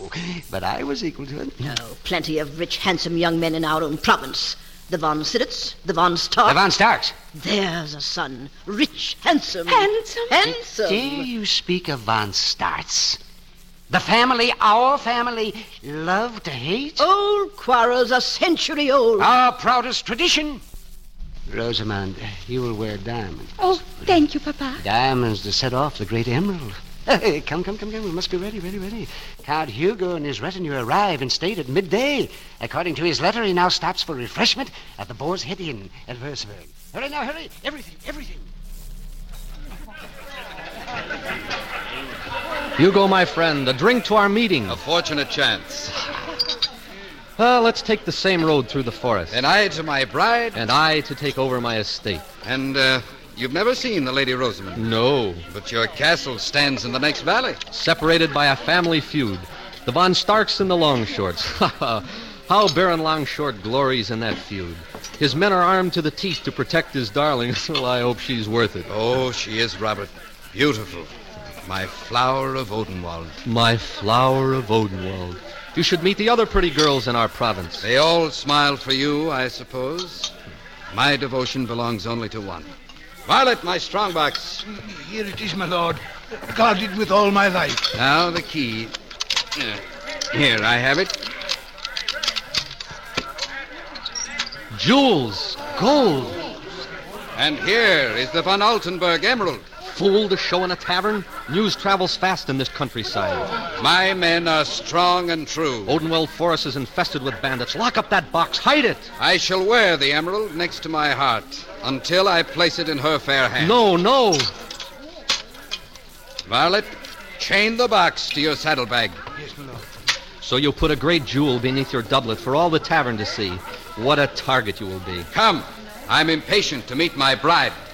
but I was equal to it. No, plenty of rich, handsome young men in our own province. The von Siddits, the von Starks. The Von Starks. There's a son. Rich, handsome. Handsome? Handsome. Dare you speak of Von Starks? The family, our family, love to hate? Old quarrels, a century old. Our proudest tradition. Rosamond, you will wear diamonds. Oh, thank you, Papa. Diamonds to set off the great emerald. Come. We must be ready. Count Hugo and his retinue arrive in state at midday. According to his letter, he now stops for refreshment at the Boar's Head Inn at Würzburg. Hurry now, hurry. Everything. Hugo, my friend, a drink to our meeting. A fortunate chance. Let's take the same road through the forest. And I to my bride. And I to take over my estate. And, you've never seen the Lady Rosamond? No. But your castle stands in the next valley. Separated by a family feud. The Von Starks and the Longshorts. How Baron Longshort glories in that feud. His men are armed to the teeth to protect his darling. Well, I hope she's worth it. Oh, she is, Robert. Beautiful. My flower of Odenwald. My flower of Odenwald. You should meet the other pretty girls in our province. They all smile for you, I suppose. My devotion belongs only to one. Violet, my strongbox. Here it is, my lord. Guarded with all my life. Now the key. Here, I have it. Jewels. Gold. And here is the Von Altenburg emerald. Fool to show in a tavern? News travels fast in this countryside. My men are strong and true. Odenwald Forest is infested with bandits. Lock up that box. Hide it. I shall wear the emerald next to my heart until I place it in her fair hand. No. Violet, chain the box to your saddlebag. Yes, my lord. So you'll put a great jewel beneath your doublet for all the tavern to see. What a target you will be. Come, I'm impatient to meet my bride.